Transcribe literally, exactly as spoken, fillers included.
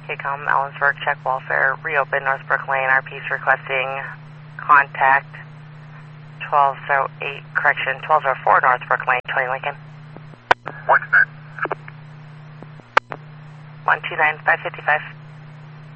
KCOM, Ellensburg, check welfare, reopen Northbrook Lane, R P's requesting contact twelve oh eight, correction, twelve oh four Northbrook Lane, twenty Lincoln. What's that? one two nine five five five.